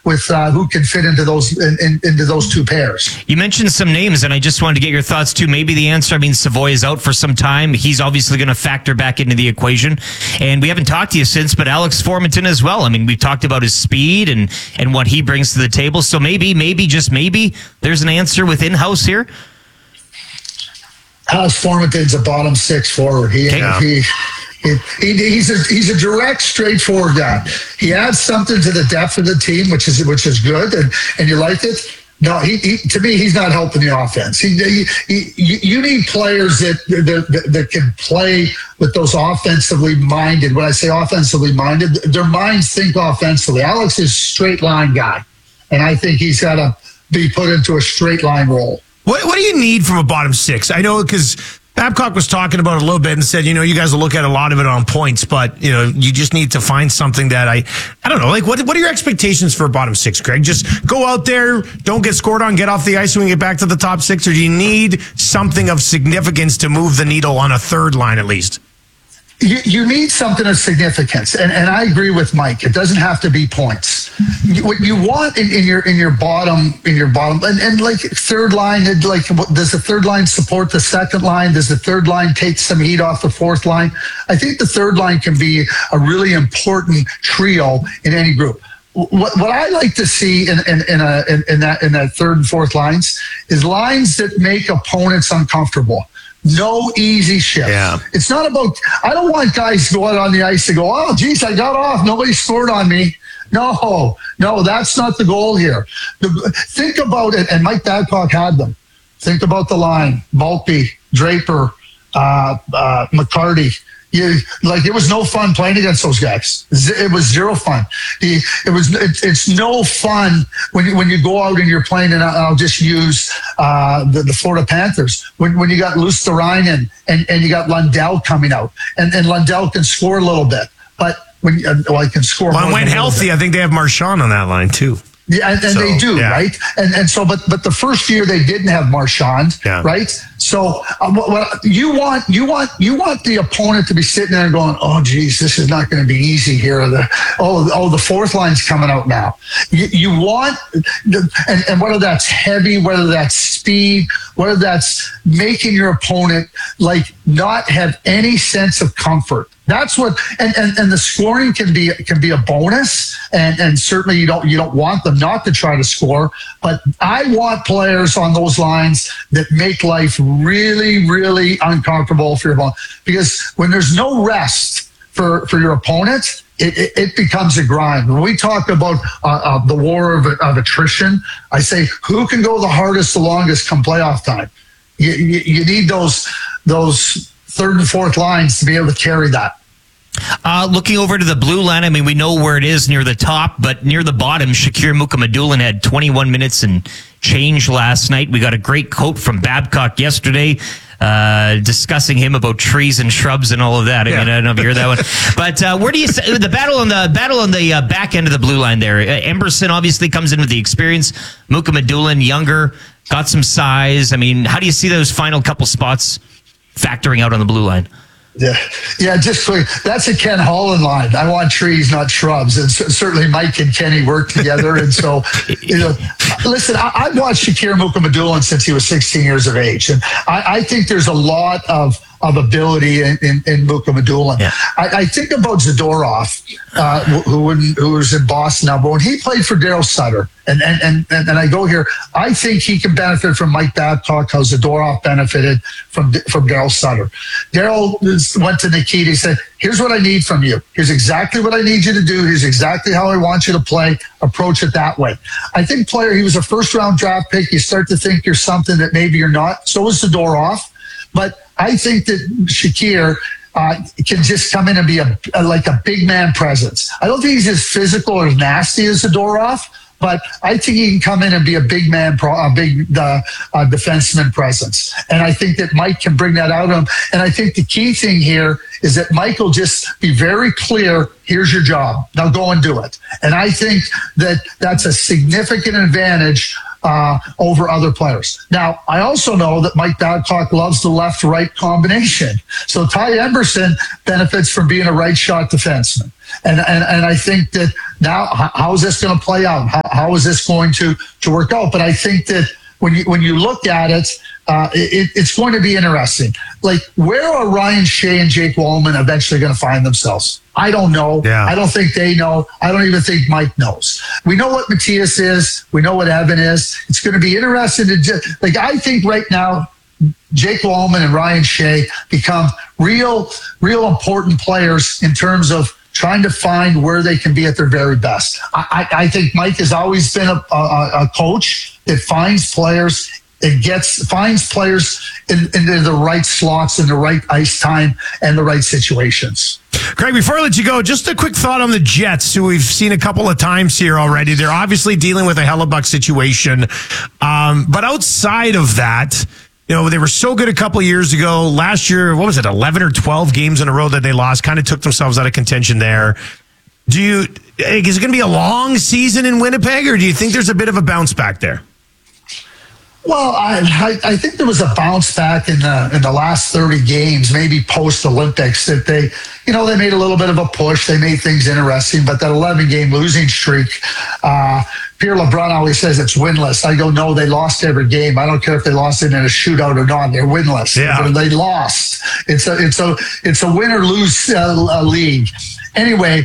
who can fit into those into those two pairs. You mentioned some names, and I just wanted to get your thoughts too. Maybe the answer, I mean, Savoy is out for some time. He's obviously going to factor back into the equation. And we haven't talked to you since, but Alex Formenton as well. I mean, we've talked about his speed and what he brings to the table. So maybe, just maybe, there's an answer within house here. Alex Formenton's a bottom six forward. He's a direct, straightforward guy. He adds something to the depth of the team, which is good, and you like it. No, he to me, he's not helping the offense. You need players that can play with those offensively minded. When I say offensively minded, their minds think offensively. Alex is a straight line guy, and I think he's got to be put into a straight line role. What do you need from a bottom six? I know because Babcock was talking about it a little bit and said, you guys will look at a lot of it on points, but, you just need to find something that I don't know. Like, what are your expectations for a bottom six, Greg? Just go out there, don't get scored on, get off the ice when you get back to the top six, or do you need something of significance to move the needle on a third line at least? You need something of significance, and I agree with Mike. It doesn't have to be points. What you want in your bottom, and like third line, like does the third line support the second line? Does the third line take some heat off the fourth line? I think the third line can be a really important trio in any group. What I like to see in that third and fourth lines is lines that make opponents uncomfortable. No easy shifts. Yeah. It's not about, I don't want guys to go out on the ice and go, oh, geez, I got off. Nobody scored on me. No, that's not the goal here. Think about it, and Mike Babcock had them. Think about the line. Maltby, Draper, McCarty. It was no fun playing against those guys. It was zero fun. It's no fun when you go out and you're playing, and I'll just use the Florida Panthers when you got Luosterainen and you got Lundell coming out, and Lundell can score a little bit, but when he can score. Well, when healthy, I think they have Marchand on that line too. Yeah, and they do, yeah. Right? And so, but the first year they didn't have Marchand, yeah. Right? So what you want the opponent to be sitting there and going, oh, geez, this is not going to be easy here. The fourth line's coming out now. You want, and whether that's heavy, whether that's speed, whether that's making your opponent like not have any sense of comfort. That's what, and the scoring can be a bonus, and certainly you don't want them not to try to score, but I want players on those lines that make life really, really uncomfortable for your opponent, because when there's no rest for your opponent, it becomes a grind. When we talk about the war of attrition, I say who can go the hardest, the longest come playoff time. You need those third and fourth lines to be able to carry that. Looking over to the blue line, I mean, we know where it is near the top, but near the bottom, Shakir Mukhamadullin had 21 minutes and change last night. We got a great quote from Babcock yesterday, discussing him about trees and shrubs and all of that. I mean, I don't know if you heard that one, but where do you say the battle on the back end of the blue line there? Emberson obviously comes in with the experience. Mukhamadullin, younger, got some size. I mean, how do you see those final couple spots factoring out on the blue line? Yeah. Just quick. That's a Ken Holland line. I want trees, not shrubs. And certainly Mike and Kenny work together. And so, listen, I've watched Shakir Mukhamadullin since he was 16 years of age, and I think there's a lot of ability in Mukhamadullin. Yeah. I think about Zadorov, who was in Boston now, but when he played for Daryl Sutter, and I go here, I think he can benefit from Mike Babcock, how Zadorov benefited from Daryl Sutter. Daryl went to Nikita, he said, here's what I need from you. Here's exactly what I need you to do. Here's exactly how I want you to play. Approach it that way. I think he was a first-round draft pick. You start to think you're something that maybe you're not. So is Zadorov. But I think that Shakir can just come in and be like a big man presence. I don't think he's as physical or as nasty as Zadorov, but I think he can come in and be a big man, defenseman presence. And I think that Mike can bring that out of him. And I think the key thing here is that Mike will just be very clear, here's your job. Now go and do it. And I think that that's a significant advantage over other players. Now, I also know that Mike Babcock loves the left-right combination. So Ty Emberson benefits from being a right-shot defenseman. And I think that now how is this going to play out? How is this going to work out? But I think that when you look at it, it's going to be interesting. Like, where are Ryan Shea and Jake Walman eventually going to find themselves? I don't know. Yeah. I don't think they know. I don't even think Mike knows. We know what Matthias is. We know what Evan is. It's going to be interesting to I think right now, Jake Walman and Ryan Shea become real important players in terms of trying to find where they can be at their very best. I think Mike has always been a coach that finds players and finds players in the right slots, in the right ice time, and the right situations. Craig, before I let you go, just a quick thought on the Jets, who we've seen a couple of times here already. They're obviously dealing with a Hellebuck situation. But outside of that, they were so good a couple of years ago. Last year, 11 or 12 games in a row that they lost, kind of took themselves out of contention there. Is it going to be a long season in Winnipeg, or do you think there's a bit of a bounce back there? Well, I think there was a bounce back in the last 30 games, maybe post Olympics, that they made a little bit of a push. They made things interesting, but that 11-game losing streak, Pierre LeBrun always says it's winless. I go, no, they lost every game. I don't care if they lost it in a shootout or not. They're winless. Yeah. They lost. It's a win or lose league. Anyway,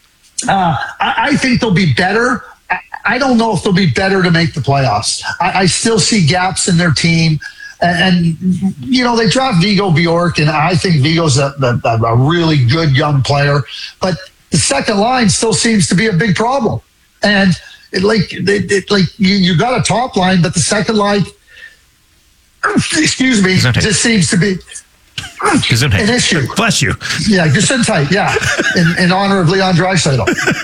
I think they'll be better. I don't know if they'll be better to make the playoffs. I still see gaps in their team. And they draft Vigo Bjork, and I think Vigo's a really good young player. But the second line still seems to be a big problem. And you got a top line, but the second line, excuse me, just seems to be an issue. Bless you. Yeah, Gesundheit, yeah, in honor of Leon Draisaitl.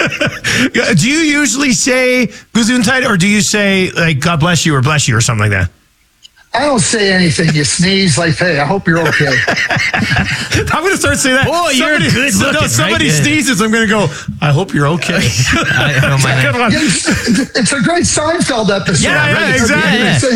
Do you usually say Gesundheit, or do you say, like, God bless you, or bless you, or something like that? I don't say anything. You sneeze like, hey, I hope you're okay. I'm going to start saying that. Oh, you're good looking. Somebody sneezes, I'm going to go, I hope you're okay. I don't mind. It's a great Seinfeld episode. Yeah, exactly.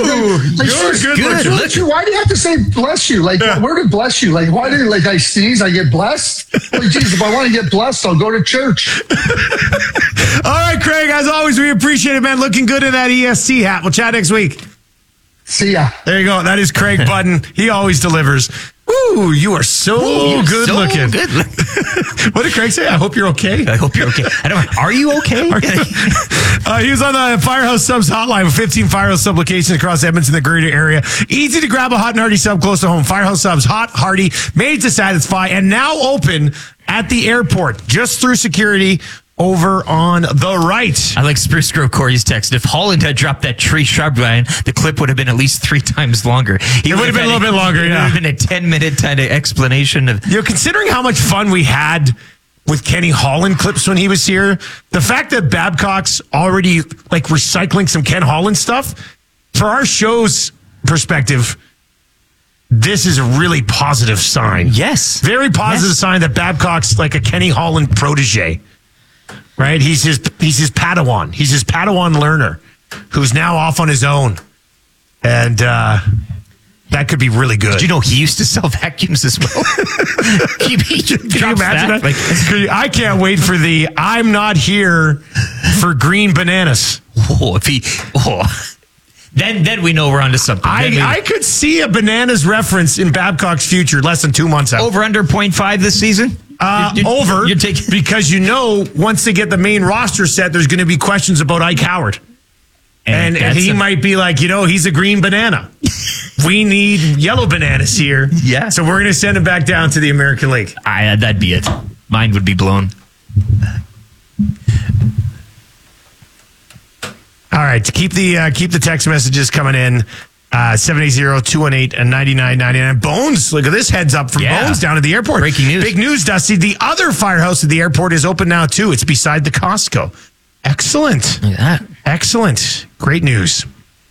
Good. Why do you have to say bless you? Like, where did bless you? Like, why did I sneeze, I get blessed? Like, geez, if I want to get blessed, I'll go to church. All right, Craig, as always, we appreciate it, man. Looking good in that ESC hat. We'll chat next week. See ya. There you go. That is Craig Budden. He always delivers. Ooh, you are so good looking. What did Craig say? I hope you're okay. I hope you're okay. Are you okay? He was on the Firehouse Subs hotline with 15 Firehouse Sub locations across Edmonton, the greater area. Easy to grab a hot and hearty sub close to home. Firehouse Subs, hot, hearty, made to satisfy, and now open at the airport, just through security over on the right. I like Spruce Grove Corey's text. If Holland had dropped that tree shrub, Ryan, the clip would have been at least 3 times longer. It would have been a little bit longer, yeah. It would have been a 10-minute kind of explanation of... Considering how much fun we had with Kenny Holland clips when he was here, the fact that Babcock's already recycling some Ken Holland stuff, for our show's perspective, this is a really positive sign. Yes. Very positive sign that Babcock's like a Kenny Holland protege. Right? He's his Padawan. He's his Padawan learner who's now off on his own. And that could be really good. Did you know he used to sell vacuums as well? Can you imagine that? I can't wait for the I'm not here for green bananas. Then we know we're onto something. I could see a bananas reference in Babcock's future less than 2 months out. Over under 0.5 this season? Over, because once they get the main roster set, there's going to be questions about Ike Howard. And he might be like, he's a green banana. We need yellow bananas here. Yeah. So we're going to send him back down to the American League. That'd be it. Mine would be blown. All right. Keep the text messages coming in. 780-218-9999. Bones, look at this heads up from Bones down at the airport. Breaking news. Big news, Dusty. The other firehouse at the airport is open now, too. It's beside the Costco. Excellent. Look at that. Excellent. Great news.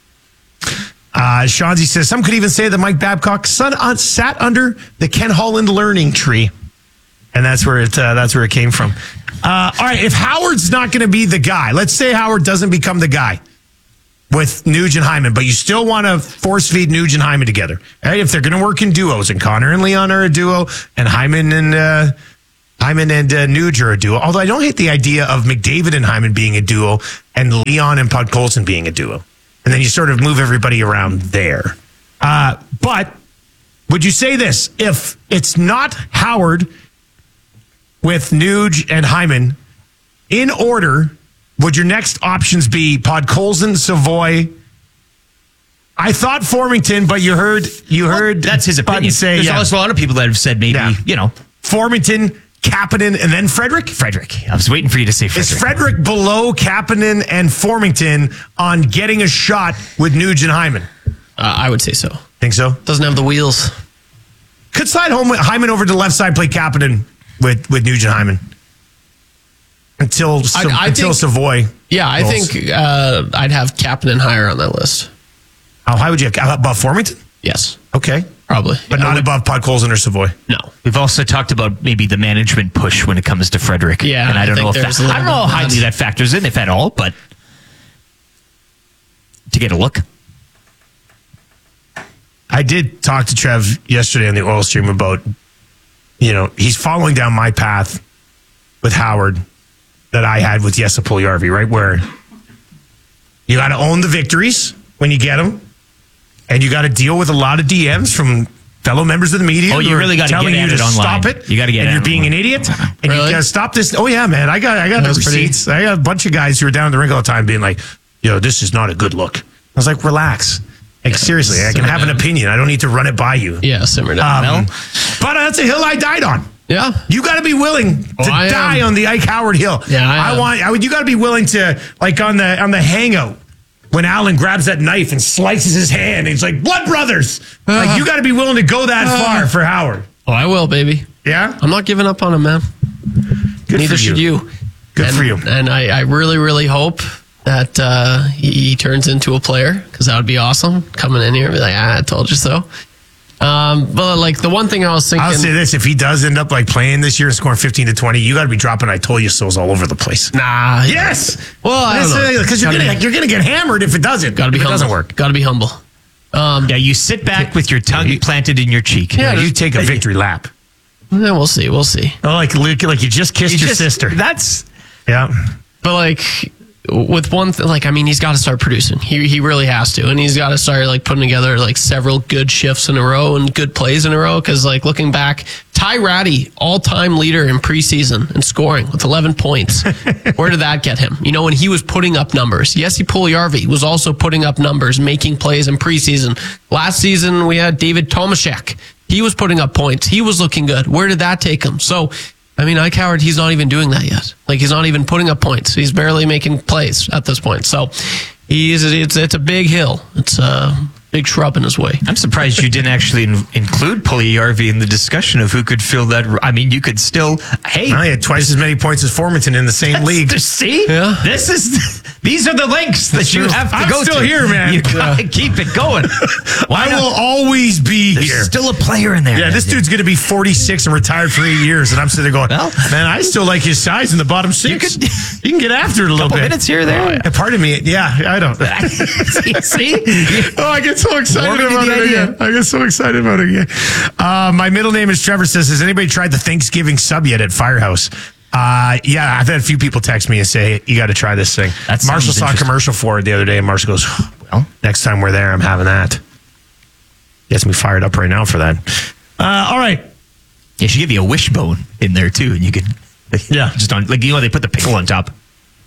Shanzi says, some could even say that Mike Babcock sat under the Ken Holland learning tree. And that's where it came from. All right, if Howard's not going to be the guy, let's say Howard doesn't become the guy with Nuge and Hyman, but you still want to force feed Nuge and Hyman together. Right? If they're going to work in duos, and Connor and Leon are a duo, and Hyman and Hyman and Nuge are a duo. Although I don't hate the idea of McDavid and Hyman being a duo and Leon and Podkolzin being a duo. And then you sort of move everybody around there. But would you say this? If it's not Howard with Nuge and Hyman, in order, would your next options be Podkolzin, Savoy? I thought Formington, but you heard that's his opinion. Say, There's also a lot of people that have said maybe, Formington, Kapanen, and then Frederic? Frederic. I was waiting for you to say Frederic. Is Frederic below Kapanen and Formington on getting a shot with Nuge and Hyman? I would say so. Think so? Doesn't have the wheels. Could slide Hyman over to the left side, play Kapanen with Nuge and Hyman. Until Savoy. Yeah, I think I'd have Kapanen higher on that list. How high would you have? Above Formington? Yes. Okay. Probably. But not above Podkolzin or Savoy? No. We've also talked about maybe the management push when it comes to Frederic. Yeah. And I don't know how highly that factors in, if at all, but to get a look. I did talk to Trev yesterday on the oil stream about, he's following down my path with Howard that I had with Jesse Puljujärvi, right? Where you got to own the victories when you get them, and you got to deal with a lot of DMs from fellow members of the media. Oh, you really got to get at it online. Stop it. You got to get and at you're it being online. an idiot, and Really? you got to stop this. Oh yeah, man, I got the receipts. I got a bunch of guys who are down at the rink all the time being like, this is not a good look. I was like, relax. Like, seriously, I can have an opinion. I don't need to run it by you. Yeah, simmer down. But that's a hill I died on. Yeah. You got to be willing to die on the Ike Howard hill. Yeah, you got to be willing to, like, on the hangout when Alan grabs that knife and slices his hand and he's like, Blood Brothers. Like, you got to be willing to go that far for Howard. Oh, I will, baby. Yeah? I'm not giving up on him, man. Good Neither for should you. Good for you. And I really, really hope that he turns into a player, because that would be awesome. Coming in here and be like, I told you so. But like the one thing I was thinking, I'll say this: if he does end up like playing this year and scoring 15 to 20, you got to be dropping "I told you so's" all over the place. nah. Yes. Well, I don't know, because you're gonna get hammered if it doesn't. Gotta be if it humble. doesn't work. Gotta be humble. Yeah, you sit back with your tongue planted in your cheek. Yeah, You take a victory lap. Yeah, we'll see. We'll see. Oh, like you just kissed your sister. That's Yeah. But like with one thing, like, I mean, he's got to start producing. He really has to, and he's got to start like putting together like several good shifts in a row and good plays in a row. Because like looking back, Ty Ratty, all-time leader in preseason in scoring with 11 points. Where did that get him? When he was putting up numbers. Jesse Puljujärvi was also putting up numbers, making plays in preseason. Last season we had David Tomaszek. He was putting up points. He was looking good. Where did that take him? So, I mean, Ike Howard, he's not even doing that yet. Like, he's not even putting up points. He's barely making plays at this point. So, it's a big hill. It's a big shrub in his way. I'm surprised you didn't actually include Puljujärvi in the discussion of who could fill that. I mean, you could still. Hey, I had twice as many points as Formington in the same league. See, Yeah. These are the links that you have to I'm go still to. here, man. You gotta keep it going. I will always be There's here. still a player in there. Yeah, this dude's going to be 46 and retired for 8 years, and I'm sitting there going, Well, man, I still like his size in the bottom six. You can get after it a little bit. minutes here or there. Pardon me. Yeah, I don't. See? Oh, I get so excited Warming to about the it idea. again. I get so excited about it again. My middle name is Trevor. Says, has anybody tried the Thanksgiving sub yet at Firehouse? Yeah, I've had a few people text me and say, you got to try this thing. That sounds Marshall saw a interesting. commercial for it the other day, and Marshall goes, well, next time we're there, I'm having that. Gets me fired up right now for that. All right. They should give you a wishbone in there too, and you could, just on like they put the pickle on top.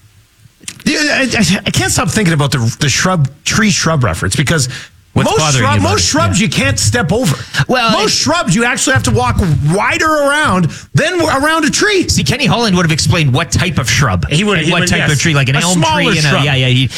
Yeah, I can't stop thinking about the tree shrub reference because What's bothering you about most it? shrubs you can't step over. Well, most shrubs you actually have to walk wider around than around a tree. See, Kenny Holland would have explained what type of shrub. He would- And he what would, type yes. of tree, like an A elm smaller tree. shrub.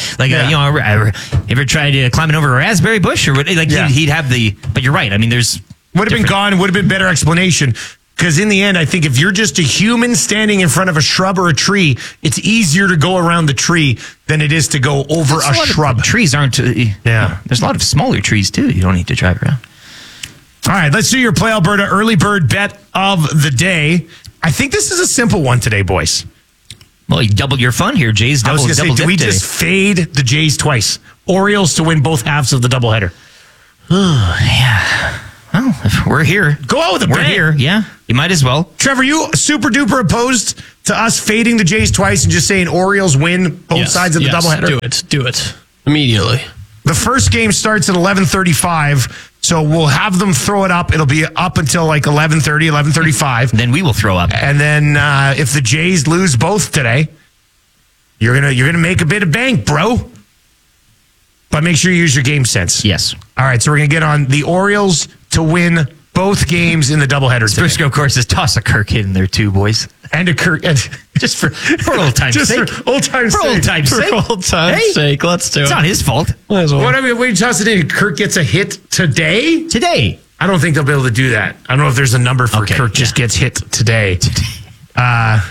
Ever tried climbing over a raspberry bush or what? Like Yeah. he'd have the. But you're right. I mean, there's Would have been gone. Would have been better explanation. Because in the end, I think if you're just a human standing in front of a shrub or a tree, it's easier to go around the tree than it is to go over a shrub. Trees aren't. Yeah. There's a lot of smaller trees too. You don't need to drive around. All right, let's do your Play Alberta early bird bet of the day. I think this is a simple one today, boys. Well, you doubled your fun here, Jays. I was Double going to say, dip did we today. just fade the Jays twice? Orioles to win both halves of the doubleheader. Yeah. Well, if we're here. Go out with a bang. We're here. Yeah, you might as well. Trevor, you super duper opposed to us fading the Jays twice and just saying Orioles win both sides of the doubleheader? Do it immediately. The first game starts at 11:35, so we'll have them throw it up. It'll be up until like 11:30, 11:35. Then we will throw up. And then if the Jays lose both today, you're gonna make a bit of bank, bro. But make sure you use your game sense. Yes. All right, so we're gonna get on the Orioles to win both games in the doubleheader today. Briscoe, of course, is toss a Kirk in there too, boys. And a Kirk. Just for old time's sake. For old time's For sake. old time's sake. For old time's sake, let's do it. It's not his fault. What I mean, we toss it in. Kirk gets a hit today? Today. I don't think they'll be able to do that. I don't know if there's a number for Kirk just gets hit today. God,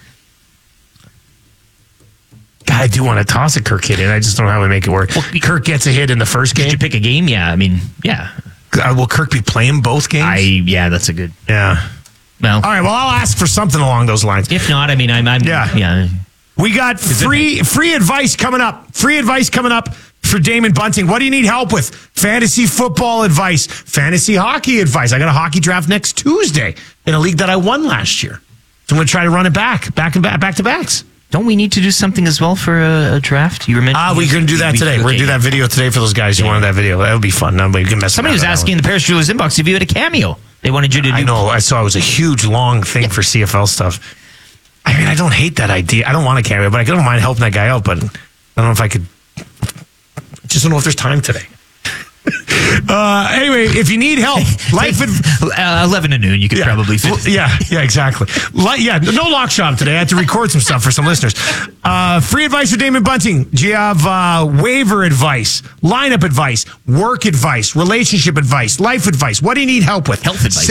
I do want to toss a Kirk hit in. I just don't know how we make it work. Well, Kirk gets a hit in the first game. Did you pick a game? Yeah, I mean, yeah. Will Kirk be playing both games? Yeah, that's a good. Yeah. Well, all right. Well, I'll ask for something along those lines. If not, I mean, I'm yeah. We got free advice coming up. Free advice coming up for Damon Bunting. What do you need help with? Fantasy football advice, fantasy hockey advice. I got a hockey draft next Tuesday in a league that I won last year. So I'm going to try to run it back to backs. Don't we need to do something as well for a draft? You were mentioning. We're going to do that today. We're going to do that video today for those guys who wanted that video. That would be fun. We can mess. Somebody was asking in the Paris Jewelers inbox if you had a cameo. They wanted you to do. I know. I saw it was a huge, long thing for CFL stuff. I mean, I don't hate that idea. I don't want a cameo, but I don't mind helping that guy out. But I don't know if I could. I just don't know if there's time today. Anyway, if you need help, 11 to noon, you could probably fit. Yeah, exactly. No lock shop today. I had to record some stuff for some listeners. Free advice for Damon Bunting. Do you have waiver advice, lineup advice, work advice, relationship advice, life advice? What do you need help with? Health advice.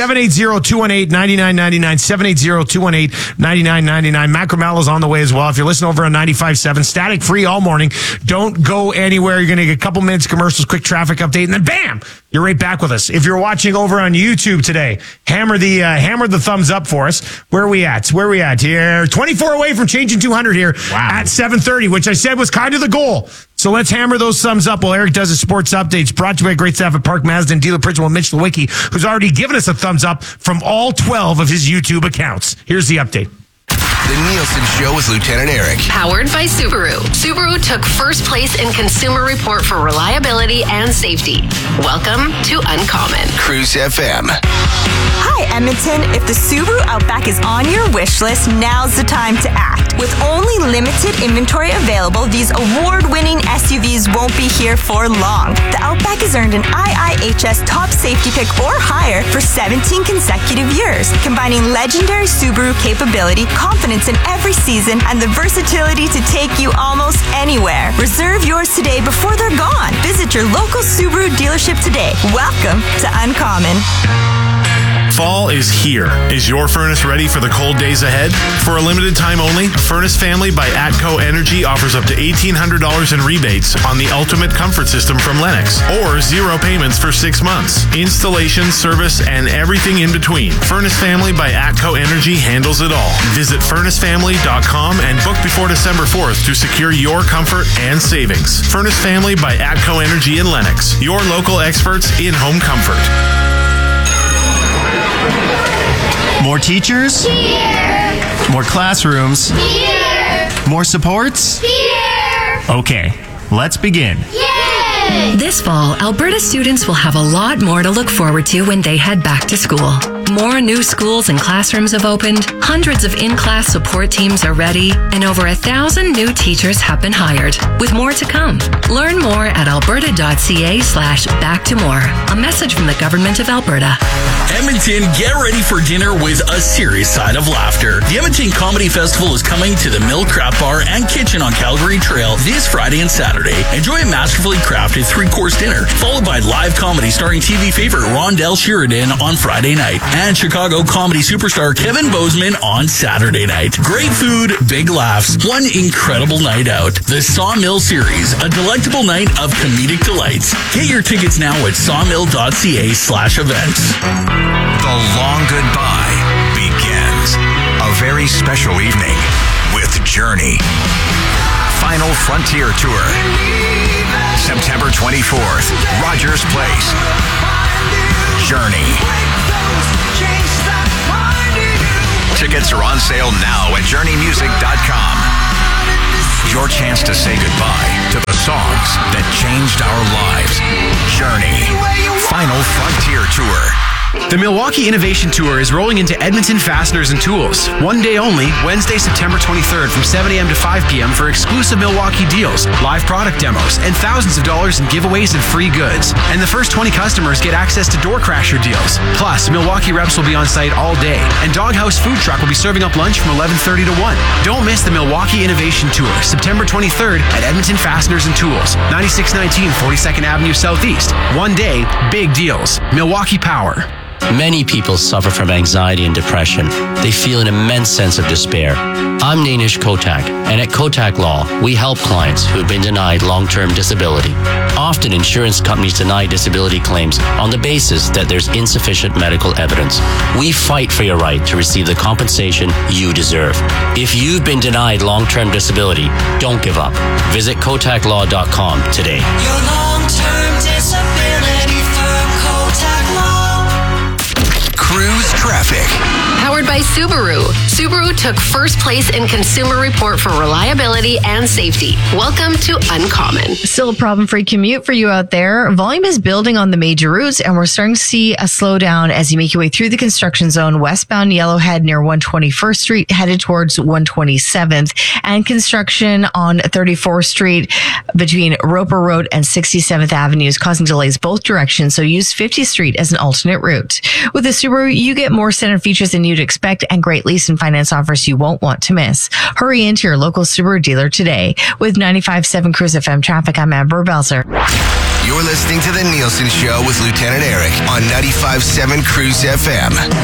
780-218-9999, 780-218-9999. Matt Cromello's on the way as well. If you're listening over on 95.7, static free all morning. Don't go anywhere. You're going to get a couple minutes commercials, quick traffic update, and then bam, you're right back with us. If you're watching over on YouTube today, hammer the thumbs up for us. Where are we at here? 24 away from changing 200 here at 7:30, which I said was kind of the goal. So let's hammer those thumbs up while Eric does his sports updates. Brought to you by great staff at Park Mazda and dealer principal Mitch Lewicki, who's already given us a thumbs up from all 12 of his YouTube accounts. Here's the update. The Nielsen Show with Lieutenant Eric. Powered by Subaru. Subaru took first place in Consumer Report for reliability and safety. Welcome to Uncommon. Cruise FM. Hi, Edmonton. If the Subaru Outback is on your wish list, now's the time to act. With only limited inventory available, these award-winning SUVs won't be here for long. The Outback has earned an IIHS top safety pick or higher for 17 consecutive years, combining legendary Subaru capability, confidence in every season, and the versatility to take you almost anywhere. Reserve yours today before they're gone. Visit your local Subaru dealership today. Welcome to Uncommon. Fall is here. Is your furnace ready for the cold days ahead? For a limited time only, Furnace Family by ATCO Energy offers up to $1,800 in rebates on the Ultimate Comfort System from Lennox, or 0 payments for 6 months. Installation, service, and everything in between. Furnace Family by ATCO Energy handles it all. Visit furnacefamily.com and book before December 4th to secure your comfort and savings. Furnace Family by ATCO Energy in Lennox, your local experts in home comfort. More teachers? Here! More classrooms? Here! More supports? Here! Okay, let's begin. Yay! This fall, Alberta students will have a lot more to look forward to when they head back to school. More new schools and classrooms have opened, hundreds of in-class support teams are ready, and over 1,000 new teachers have been hired, with more to come. Learn more at alberta.ca/back-to-more. A message from the Government of Alberta. Edmonton, get ready for dinner with a serious side of laughter. The Edmonton Comedy Festival is coming to the Mill Crab Bar and Kitchen on Calgary Trail this Friday and Saturday. Enjoy a masterfully crafted 3-course dinner, followed by live comedy starring TV favorite Rondell Sheridan on Friday night, and Chicago comedy superstar Kevin Bozeman on Saturday night. Great food, big laughs, one incredible night out. The Sawmill Series, a delectable night of comedic delights. Get your tickets now at sawmill.ca/events. The long goodbye begins. A very special evening with Journey. Final Frontier Tour. September 24th, Rogers Place. Journey. Tickets are on sale now at journeymusic.com. Your chance to say goodbye to the songs that changed our lives. Journey. Final Frontier Tour. The Milwaukee Innovation Tour is rolling into Edmonton Fasteners and Tools. One day only, Wednesday, September 23rd from 7 a.m. to 5 p.m. for exclusive Milwaukee deals, live product demos, and thousands of dollars in giveaways and free goods. And the first 20 customers get access to Door Crasher deals. Plus, Milwaukee reps will be on site all day, and Doghouse Food Truck will be serving up lunch from 11:30 to 1. Don't miss the Milwaukee Innovation Tour, September 23rd at Edmonton Fasteners and Tools, 9619 42nd Avenue Southeast. One day, big deals. Milwaukee Power. Many people suffer from anxiety and depression. They feel an immense sense of despair. I'm Nainish Kotak, and at Kotak Law, we help clients who have been denied long-term disability. Often, insurance companies deny disability claims on the basis that there's insufficient medical evidence. We fight for your right to receive the compensation you deserve. If you've been denied long-term disability, don't give up. Visit KotakLaw.com today. Your long-term disability firm, Kotak Law. Cruise traffic. Powered by Subaru. Subaru took first place in Consumer Report for reliability and safety. Welcome to Uncommon. Still a problem-free commute for you out there. Volume is building on the major routes, and we're starting to see a slowdown as you make your way through the construction zone, westbound Yellowhead near 121st Street, headed towards 127th, and construction on 34th Street between Roper Road and 67th Avenue is causing delays both directions, so use 50th Street as an alternate route. With the Subaru, you get more standard features than you'd expect and great lease and finance offers you won't want to miss. Hurry into your local Subaru dealer today. With 95.7 Cruise FM traffic, I'm Amber Belzer. You're listening to The Nielsen Show with Lieutenant Eric on 95.7 Cruise FM.